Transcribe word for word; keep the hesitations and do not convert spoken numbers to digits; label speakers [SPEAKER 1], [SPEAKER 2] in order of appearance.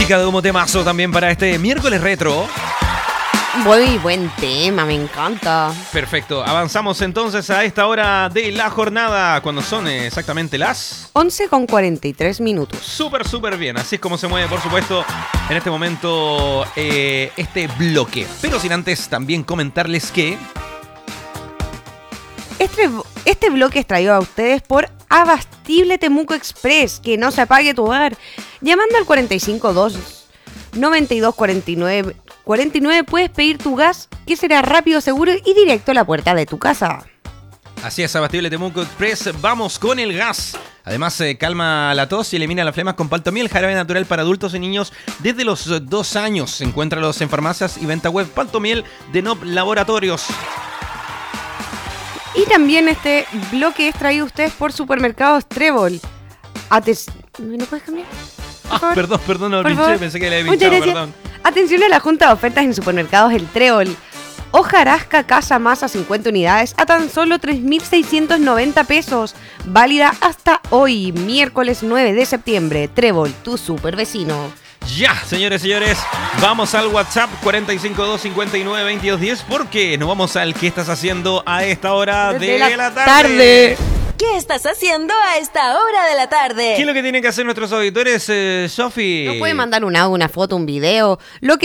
[SPEAKER 1] Chica de Humo, temazo también para este miércoles retro.
[SPEAKER 2] Muy buen tema, me encanta.
[SPEAKER 1] Perfecto, avanzamos entonces a esta hora de la jornada, cuando son exactamente las
[SPEAKER 2] once con cuarenta y tres minutos.
[SPEAKER 1] Súper, súper bien, así es como se mueve, por supuesto, en este momento eh, este bloque. Pero sin antes también comentarles que
[SPEAKER 2] Este, este bloque es traído a ustedes por Abastible Temuco Express, que no se apague tu hogar. Llamando al cuatro cinco dos, nueve dos cuatro nueve cuarenta y nueve puedes pedir tu gas, que será rápido, seguro y directo a la puerta de tu casa.
[SPEAKER 1] Así es, Abastible Temuco Express, vamos con el gas. Además, eh, calma la tos y elimina las flemas con Paltomiel, jarabe natural para adultos y niños desde los dos años. Encuéntralos en farmacias y venta web. Paltomiel de N O P Laboratorios.
[SPEAKER 2] Y también este bloque es traído a ustedes por Supermercados Trébol. Ates- ¿Me puedes cambiar?
[SPEAKER 1] Ah, perdón, perdón, no
[SPEAKER 2] Por
[SPEAKER 1] pinché,
[SPEAKER 2] favor.
[SPEAKER 1] pensé que le había
[SPEAKER 2] Muchas
[SPEAKER 1] pinchado,
[SPEAKER 2] gracias.
[SPEAKER 1] perdón.
[SPEAKER 2] Atención a la junta de ofertas en Supermercados El Trébol. Hojarasca Casa Masa cincuenta unidades a tan solo tres mil seiscientos noventa pesos. Válida hasta hoy, miércoles nueve de septiembre. Trébol, tu super vecino.
[SPEAKER 1] Ya, señores, señores, vamos al WhatsApp cuatro cinco dos, cinco nueve, veintidós diez porque nos vamos al ¿qué estás haciendo a esta hora de,
[SPEAKER 2] De la
[SPEAKER 1] la tarde?
[SPEAKER 2] tarde.
[SPEAKER 3] ¿Qué estás haciendo a esta hora de la tarde?
[SPEAKER 1] ¿Qué es lo que tienen que hacer nuestros auditores, eh, Sofi?
[SPEAKER 2] Nos puede mandar un audio, una foto, un video, lo que